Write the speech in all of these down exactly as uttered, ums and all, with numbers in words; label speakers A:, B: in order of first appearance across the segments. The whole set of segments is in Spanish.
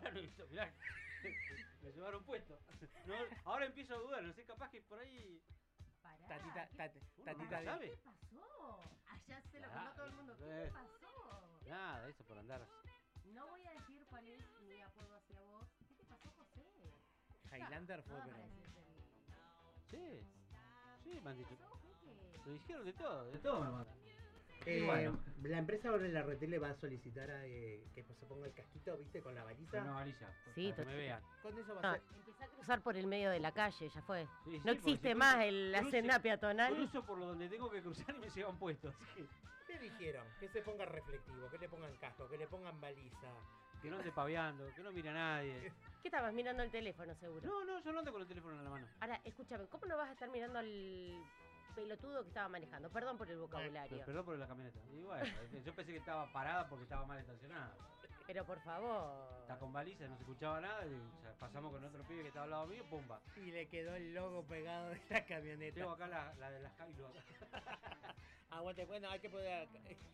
A: ahora no he visto, mirá, me llevaron puesto. No, ahora empiezo a dudar, no sé, capaz que por ahí...
B: Pará,
C: Tatita,
B: ¿qué,
C: tat,
A: Uno
C: tatita
A: nunca
C: de-
A: sabe.
B: ¿qué pasó? Allá se lo
A: Claro,
B: contó todo el mundo. ¿Qué
A: eh.
B: te pasó?
A: Nada, eso por andar.
B: No voy a decir cuál es mi apodo hacia vos. ¿Qué te pasó, José?
C: Highlander fue,
B: No,
C: pero...
B: para decirte
A: Sí, sí, me han
B: el-
A: dicho.
B: ¿Qué pasó, Peque?
A: Me dijeron de todo, de todo me mandan.
C: Eh,
A: Y bueno.
C: La empresa ahora en la R T le va a solicitar a, eh, que se ponga el casquito, ¿viste? Con la baliza.
A: Con una varilla,
D: Sí,
A: para que me vean.
C: Con eso va
D: No,
C: a ser.
D: empecé a cruzar por el medio de la calle, ya fue.
A: Sí, sí,
D: No
A: porque
D: existe
A: si
D: más
A: cruzo-
D: el, la
A: cruce-
D: senda peatonal.
A: Cruzo por lo donde tengo que cruzar y me llevan puesto, así que...
C: ¿Qué dijeron? Que se ponga reflectivo, que le pongan casco, que le pongan baliza.
A: Que no ande paveando, que no mire a nadie.
D: ¿Qué estabas mirando el teléfono, seguro?
A: No, no, yo no ando con el teléfono en la mano.
D: Ahora, escúchame, ¿cómo no vas a estar mirando al pelotudo que estaba manejando? Perdón por el vocabulario.
A: Pero- Perdón por la camioneta. Y bueno, yo pensé que estaba parada porque estaba mal estacionada.
D: Pero por favor.
A: Está con baliza, no se escuchaba nada. Y o sea, pasamos con otro pibe que estaba al lado mío, pumba.
C: Y le quedó el logo pegado de la camioneta.
A: Tengo acá la, la de las Kylo acá.
C: Aguante, bueno, hay que poder.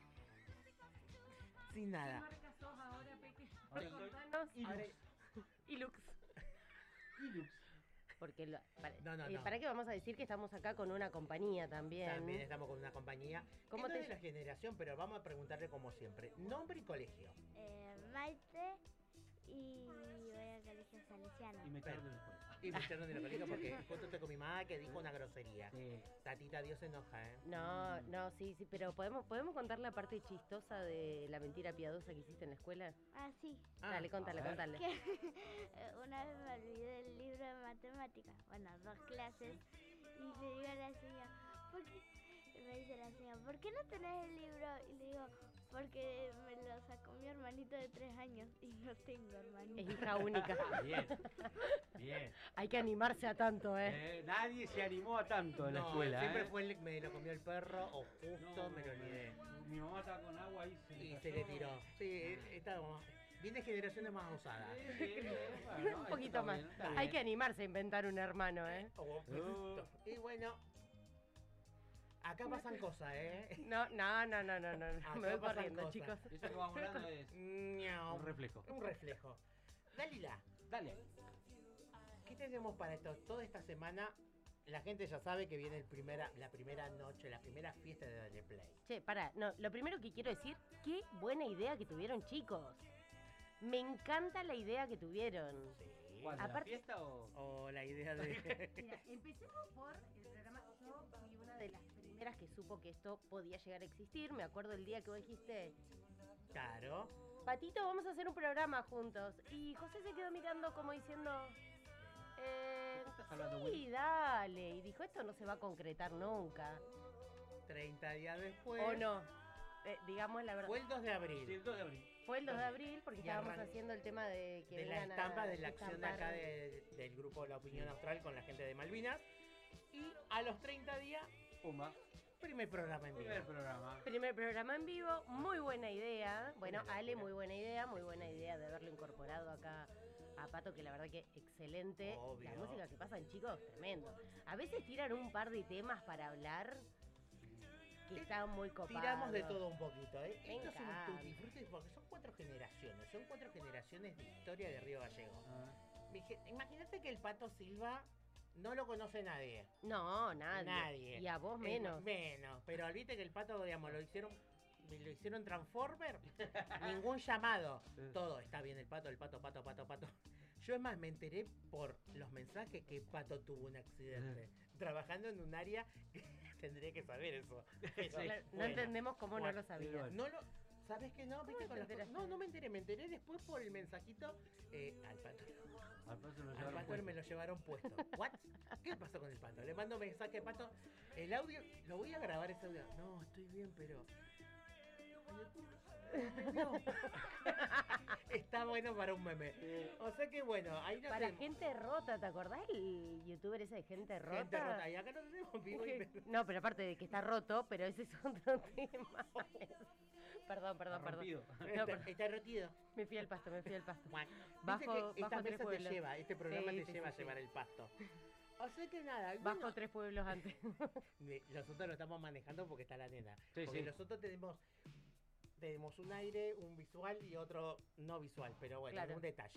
C: Sin
B: ¿Qué
C: nada.
B: marca sos ahora, Peque?
A: Ahora soy
D: Contanos.
A: Hilux.
D: Ahora- Hilux.
A: Hilux.
D: Porque lo- para,
C: No, no,
D: eh,
C: no.
D: ¿para qué vamos a decir que estamos acá con una compañía también?
C: También estamos con una compañía.
D: ¿Cómo
C: Que no
D: te
C: es de la generación, pero vamos a preguntarle como siempre. Nombre y colegio.
E: Eh, Maite y voy al colegio salesiano.
A: Y me echaron de la escuela.
C: Y me echaron de la colegio porque justo estoy con mi mamá que dijo una grosería.
A: Sí.
C: Tatita, Dios se enoja, ¿eh?
D: No, no, sí, sí, pero ¿podemos, ¿podemos contar la parte chistosa de la mentira piadosa que hiciste en la escuela?
E: Ah, sí.
C: Ah,
D: Dale, contale,
A: a ver.
D: contale.
E: Que eh, una vez me olvidé del libro de matemáticas. Bueno, dos clases. Y le digo a la señora, ¿por qué? Y me dice la señora, ¿por qué no tenés el libro? Y le digo, porque me lo sacó mi hermanito de tres años y no tengo hermanito.
D: Es hija única.
A: Bien. Bien.
D: Hay que animarse a tanto, ¿eh?
A: Eh, nadie se animó a tanto en la
C: No,
A: escuela.
C: siempre
A: ¿eh?
C: fue el, me lo comió el perro o justo
A: No,
C: me lo olvidé.
A: Mi mamá estaba con agua y se
C: Y
A: cayó.
C: se le tiró. Sí, está como. Viene generaciones más osadas.
A: Sí, sí, bueno,
D: Un
A: eso
D: poquito
A: está
D: más.
A: bien, está
D: Hay
A: bien.
D: que animarse a inventar un hermano, ¿eh?
C: Oh,
A: Uh.
C: Y bueno. Acá pasan cosas, ¿eh?
D: No, no, no, no, no, no.
C: Acá
D: Me voy
C: pasan
D: corriendo,
C: cosas.
D: chicos.
A: Eso que va volando es
C: Ñau.
A: un reflejo.
C: Un reflejo. Dalila,
A: Dale.
C: ¿qué tenemos para esto? Toda esta semana la gente ya sabe que viene el primera, la primera noche, la primera fiesta de Dale Play.
D: Che, pará, no, lo primero que quiero decir, qué buena idea que tuvieron, chicos. Me encanta la idea que tuvieron.
C: Sí.
A: ¿Cuál, de la
D: Aparte-
A: fiesta o...?
C: O la idea de.
D: Mira, empecemos por el programa. Yo fui una de las primeras que supo que esto podía llegar a existir. Me acuerdo el día que vos dijiste,
C: Claro.
D: Patito, vamos a hacer un programa juntos. Y José se quedó mirando como diciendo, eh,
A: ¿De qué estás hablando,
D: sí,
A: güey?
D: dale. Y dijo, esto no se va a concretar nunca.
C: treinta días después.
D: ¿O no? Eh, digamos la verdad.
C: Fue el dos de abril.
A: Sí, el dos de abril.
D: Fue el dos de abril porque
C: Y
D: estábamos
C: arran-
D: haciendo el tema de que
C: de la
D: vengan a
C: estampa de la acción
D: estampar.
C: acá de- del grupo La Opinión Austral con la gente de Malvinas. Y a los treinta días,
A: Pumba.
C: primer programa en vivo.
A: Primer programa.
D: Primer programa en vivo, muy buena idea. Bueno,
C: Una
D: Ale,
C: locura.
D: muy buena idea, muy buena idea de haberlo incorporado acá a Pato, que la verdad que excelente.
C: Obvio.
D: La música que pasan, chicos, tremendo. A veces tiran un par de temas para hablar que están muy copados.
C: Tiramos de todo un poquito, ¿eh?
D: Me
C: Esto es un
D: encanta.
C: tutti frutti porque son cuatro generaciones, son cuatro generaciones de historia de Río Gallego.
A: Ah,
C: Dije, imagínate que el Pato Silva no lo conoce nadie.
D: No, nadie.
C: Nadie.
D: Y a vos
C: Eh,
D: menos.
C: menos. Pero viste que el Pato, digamos, lo hicieron lo hicieron Transformer. Ningún llamado. Todo está bien, el Pato, el Pato, Pato, Pato, Pato. Yo es más, me enteré por los mensajes que Pato tuvo un accidente. Trabajando en un área que tendría que saber eso. Pero,
D: Claro, no
C: bueno.
D: entendemos cómo no
C: Bueno,
D: lo sabía.
A: bueno.
C: No lo. ¿Sabes qué no? ¿Viste
D: te
C: con las
D: enteraste?
C: cosas? No, no me enteré, me enteré después por el mensajito eh, al Pato.
A: al paso lo
C: Al
A: llevaron
C: Pato
A: puesto.
C: me lo llevaron puesto. ¿What? ¿Qué pasó con el Pato? Le mando mensaje, Pato. El audio, lo voy a grabar ese audio. No, estoy bien, pero. No. Está bueno para un meme. O sea que bueno, ahí no
D: Para
C: tenemos.
D: gente rota, ¿te acordás el youtuber ese de gente rota?
C: Gente rota. Y acá no tenemos vivo y me-
D: No, pero aparte de que está roto, pero ese es otro tema. Perdón, perdón,
A: Está
D: perdón.
A: rompido.
D: No,
C: Está,
D: perdón.
C: está rotido.
D: Me fui al pasto, me fui al pasto.
C: Bajo,
D: Bajo-
C: que
D: bajo
C: esta
D: tres
C: mesa te
D: pueblos.
C: lleva, este programa
D: Sí,
C: te
D: sí,
C: lleva
D: sí,
C: a
D: sí.
C: llevar el pasto. O sea que nada,
D: Bajo
C: bueno,
D: tres pueblos antes.
C: nosotros lo estamos manejando porque está la nena.
A: Sí,
C: porque
A: sí.
C: nosotros tenemos tenemos un aire, un visual y otro no visual, pero bueno,
D: Claro.
C: es un detalle.